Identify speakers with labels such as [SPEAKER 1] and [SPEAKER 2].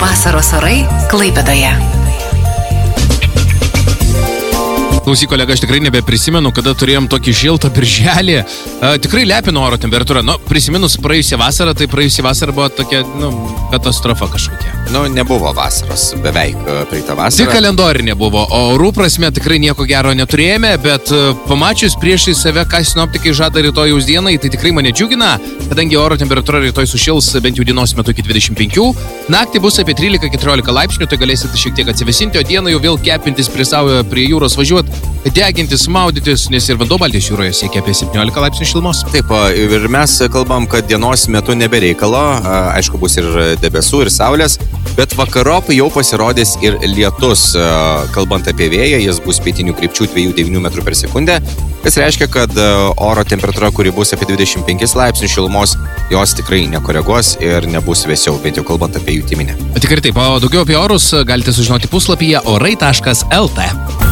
[SPEAKER 1] Vasaros orai Klaipėdoje.
[SPEAKER 2] Klausyk, kolega, aš tikrai nebeprisimenu, kada turėjom tokį šiltą birželį. Tikrai lepino oro temperatūra. Prisiminus praėjusią vasarą, tai praėjusią vasarą buvo tokia, katastrofa kažkokia.
[SPEAKER 3] Nebuvo vasaros beveik praeitą vasarą.
[SPEAKER 2] Tik kalendorinė buvo, o orų prasme tikrai nieko gero neturėjome, bet pamačius priešai save, ką sinoptikai žada rytojaus dienai, tai tikrai mane džiugina, kadangi oro temperatūra rytoj sušils bent jau dienos metu iki 25, naktį bus apie 13-14 laipsnių, tai galėsite šiek tiek atsivesinti, o dieną jau vėl kepintis prie jūros važiuoti, degintis, maudytis, nes ir vanduo Baltijos jūroje siekia apie 17 laipsnių šilumos.
[SPEAKER 3] Taip, ir mes kalbam, kad dienos metu nebereikalo, aišku, bus ir debesų, ir saulės, bet vakarop jau pasirodys ir lietus. Kalbant apie vėją, jis bus pietinių krypčių 2-9 metrų per sekundę, kas reiškia, kad oro temperatūra, kuri bus apie 25 laipsnių šilumos, jos tikrai nekoreguos ir nebus vėsiau, bent jau kalbant apie jutiminę.
[SPEAKER 2] Tikrai taip, o daugiau apie orus galite sužinoti puslapyje orai.lt.